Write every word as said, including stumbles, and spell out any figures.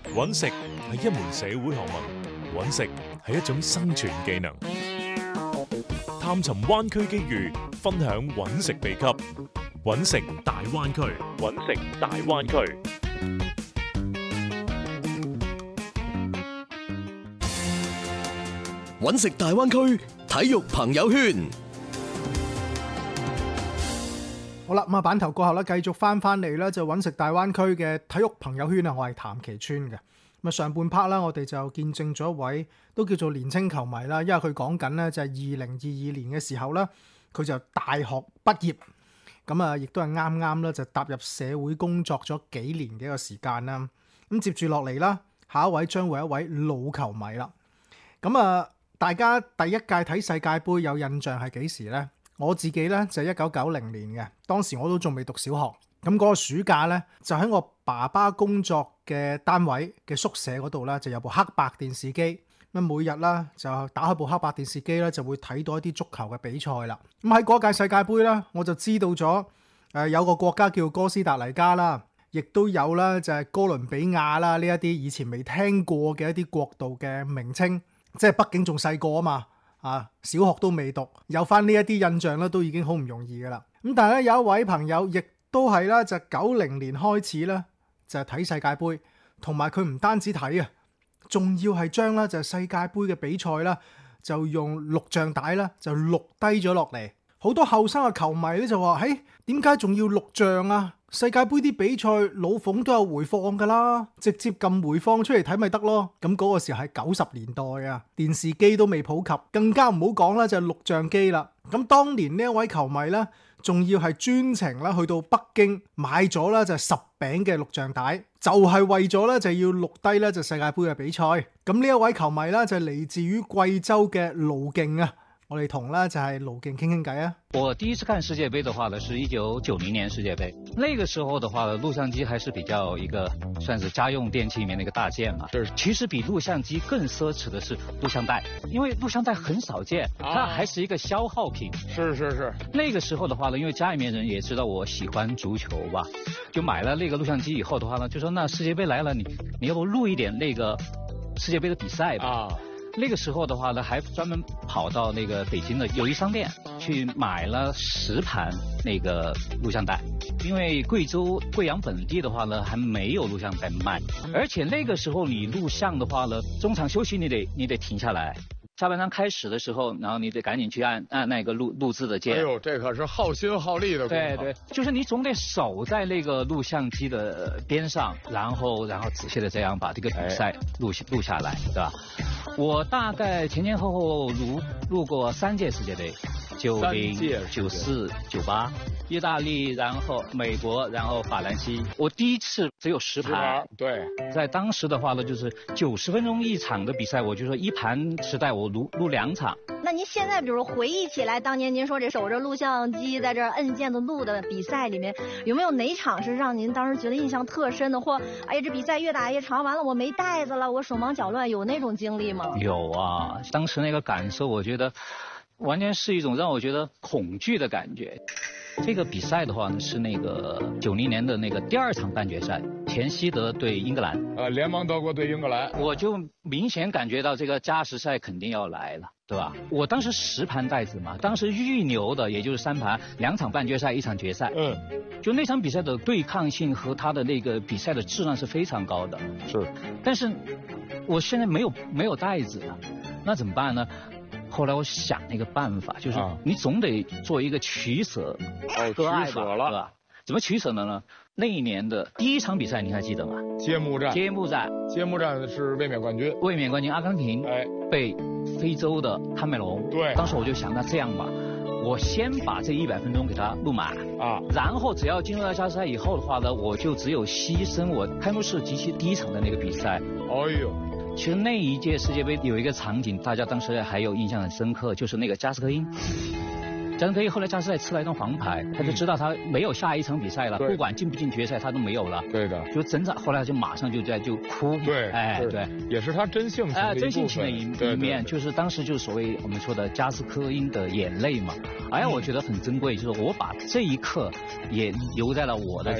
揾食係一門社會學問，揾食係一種生存技能。探尋灣區機遇，分享揾食秘笈。揾食大灣區，揾食大灣區。 揾食大灣區體育朋友圈。 好啦，咁啊版頭過後咧，繼續翻翻嚟咧就揾食大灣區嘅體育朋友圈啊，我係譚其川嘅。咁啊上半 part 啦，我哋就見證咗一位都叫做年青球迷啦，因為佢講緊咧就係二零二二年嘅時候咧，佢就大學畢業，咁啊亦都係啱啱咧就踏入社會工作咗幾年嘅一個時間啦。咁接住落嚟啦，下一位將會係一位老球迷啦。咁啊，大家第一屆睇世界盃有印象係幾時呢？我自己咧就係一九九零年嘅，當時我都仲未讀小學。咁嗰個暑假咧，就喺我爸爸工作嘅單位嘅宿舍嗰度咧，就有部黑白電視機。咁每日啦就打開部黑白電視機咧，就會睇到一啲足球嘅比賽啦。咁喺嗰屆世界盃咧，我就知道咗誒有個國家叫哥斯達黎加啦，亦都有啦就係哥倫比亞啦呢一啲以前未聽過嘅一啲國度嘅名稱。即係畢竟仲細個啊嘛，啊小學都未讀，有翻呢一啲印象咧，都已經好唔容易噶啦。咁但係咧有一位朋友亦都係啦，就九零年開始咧就係睇世界盃，同埋佢唔單止睇啊，仲要係將咧就係世界盃嘅比賽啦，就用錄像帶啦就錄低咗落嚟。好多後生嘅球迷咧就話：誒點解仲要錄像啊？世界盃啲比賽老馮都有回放噶啦，直接撳回放出嚟睇咪得咯。咁嗰個時候係九十年代啊，電視機都未普及，更加唔好講啦，就係錄像機啦。咁當年呢一位球迷咧，仲要係專程啦去到北京買咗啦就係十餅嘅錄像帶，就係為咗咧就要錄低咧就世界盃嘅比賽。咁呢一位球迷咧就係嚟自於貴州嘅盧勁啊。我哋同咧就係盧勁傾傾偈啊！ 我第一次看世界盃的話呢，是一九九零年世界盃。那個時候的話，錄像機還是比較一個算是家用電器裏面的一個大件嘛。是，其實比錄像機更奢侈的是錄像帶，因為錄像帶很少見，它還是一個消耗品。 是是是。 那個時候的話呢，因為家裏面人也知道我喜歡足球吧，就買了那個錄像機以後的話呢，就說那世界盃來了，你你要不錄一點那個世界盃的比賽吧？啊。那個時候的話呢，還專門跑到那個北京的友誼商店去買了十盤那個錄像帶，因為貴州貴陽本地的話呢，還沒有錄像帶賣，而且那個時候你錄像的話呢，中場休息你得你得停下來，下半場開始的時候，然後你得趕緊去按按那個錄錄製的鍵。 哎呦，這可是耗心耗力的工作。 對對，就是你總得守在那個錄像機的邊上，然後然後仔細的這樣把這個比賽錄錄下來，對吧？我大概前前後後錄錄過三屆世界盃，九零、九四、九八，意大利，然後美國，然後法蘭西。我第一次只有十盤， 對， 在當時的話呢，就是九十分鐘一場的比賽，我就說一盤時代我錄錄兩場。 那您現在比如回憶起來，當年您說這守着錄像機在這摁鍵子錄的比賽裏面，有沒有哪場是讓您當時覺得印象特深的？或哎呀，這比賽越打越長，完了我沒帶子了，我手忙腳亂，有那種經歷嗎？ 有啊，當時那個感受，我覺得完全是一種讓我覺得恐懼的感覺。這個比賽的話呢，是那個九零年的那個第二場半決賽，田希德對英格蘭。 呃，聯盟德國對英格蘭， 我就明顯感覺到這個加時賽肯定要來了，對吧？我當時十盤帶子嘛，當時預留的也就是三盤，兩場半決賽，一場決賽。嗯，就那場比賽的對抗性和他的那個比賽的質量是非常高的。 是， 但是我現在沒有沒有帶子了，那怎麼辦呢？後來我想了一個辦法，就是你總得做一個取捨， 哦，取捨了， 對吧？怎麼取捨的呢？那一年的第一場比賽你還記得嗎？ 揭幕戰。 揭幕戰。 揭幕戰是衛冕冠軍。 衛冕冠軍阿根廷，哎，被非洲的喀麥隆。對。當時我就想，那這樣吧，我先把這一百分鐘給它錄滿啊，然後只要進入到加時賽以後的話呢，我就只有犧牲我開幕式及其第一場的那個比賽。哎呦。其實那一屆世界盃有一個場景，大家當時還有印象很深刻，就是那個加斯科因。加斯科因後來加時賽吃了一張黃牌，他就知道他沒有下一場比賽了，不管進不進決賽他都沒有了。對的，就整場後來就馬上就在就哭。對，哎，對， 也是他真性情的一部分。 真性情的一一面，就是當時就是所謂我們說的加斯科因的眼淚嘛。哎呀，我覺得很珍貴，就是我把這一刻也留在了我的這